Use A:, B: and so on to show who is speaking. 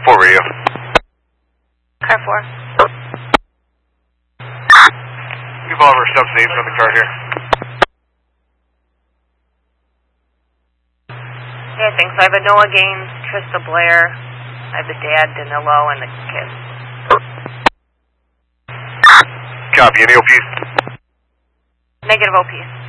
A: 4 radio.
B: Car 4.
A: We've all of our subs names on the car here.
B: Yeah, I think so. I have a Noah Gaines, Trista Blair. I have the dad, Danilo, and the kids.
A: Copy. Any OPs?
B: Negative OPs.